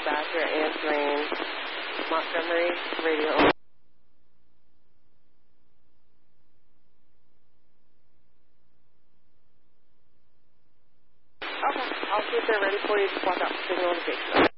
back. You're answering Montgomery Radio. Okay, I'll see if they're ready for you. Just walk out the signal and